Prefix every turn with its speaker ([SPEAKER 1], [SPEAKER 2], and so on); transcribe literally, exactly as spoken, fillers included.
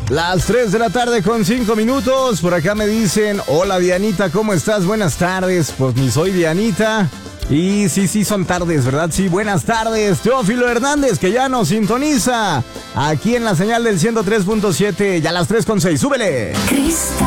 [SPEAKER 1] Las tres de la tarde con cinco minutos. Por acá me dicen, hola Dianita, ¿cómo estás? Buenas tardes. Pues ni soy Dianita. Y sí, sí, son tardes, ¿verdad? Sí, buenas tardes. Teófilo Hernández, que ya nos sintoniza aquí en la señal del ciento tres punto siete. Ya las tres con seis. ¡Súbele!
[SPEAKER 2] Cristal.